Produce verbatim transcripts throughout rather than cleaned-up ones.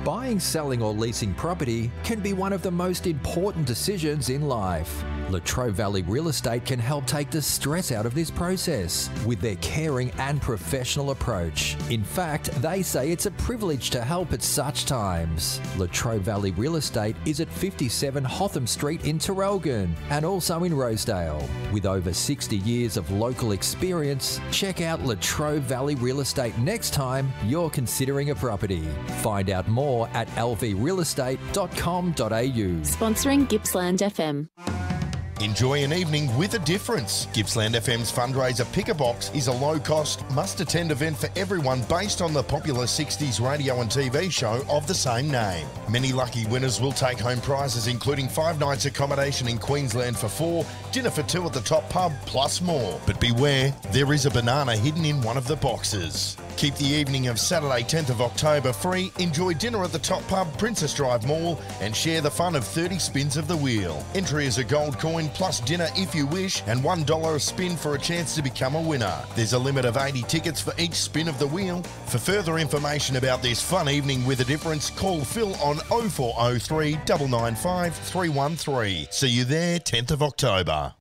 Buying, selling or leasing property can be one of the most important decisions in life. Latrobe Valley Real Estate can help take the stress out of this process with their caring and professional approach. In fact, they say it's a privilege to help at such times. Latrobe Valley Real Estate is at fifty-seven Hotham Street in Terrelgan and also in Rosedale. With over sixty years of local experience, check out Latrobe Valley Real Estate next time you're considering a property. Find out more at l v real estate dot com dot a u. Sponsoring Gippsland F M. Enjoy an evening with a difference. Gippsland F M's fundraiser Pick a Box is a low-cost, must-attend event for everyone based on the popular sixties radio and T V show of the same name. Many lucky winners will take home prizes including five nights accommodation in Queensland for four, dinner for two at the Top Pub, plus more. But beware, there is a banana hidden in one of the boxes. Keep the evening of Saturday tenth of October free, enjoy dinner at the Top Pub, Princess Drive Mall and share the fun of thirty spins of the wheel. Entry is a gold coin plus dinner if you wish and one dollar a spin for a chance to become a winner. There's a limit of eighty tickets for each spin of the wheel. For further information about this fun evening with a difference, call Phil on oh four oh three, nine nine five, three one three. See you there tenth of October.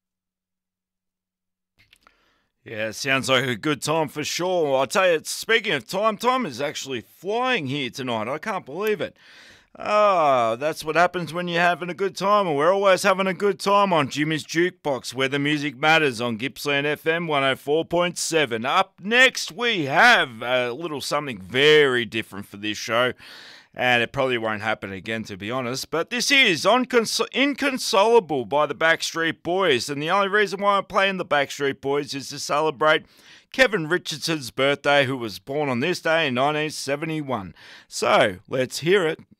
Yeah, sounds like a good time for sure. I tell you, speaking of time, time is actually flying here tonight. I can't believe it. Ah, that's what happens when you're having a good time, and we're always having a good time on Jimmy's Jukebox, where the music matters on Gippsland F M one oh four point seven. Up next, we have a little something very different for this show, and it probably won't happen again, to be honest, but this is Incons- Inconsolable by the Backstreet Boys, and the only reason why I'm playing the Backstreet Boys is to celebrate Kevin Richardson's birthday, who was born on this day in nineteen seventy-one. So, let's hear it.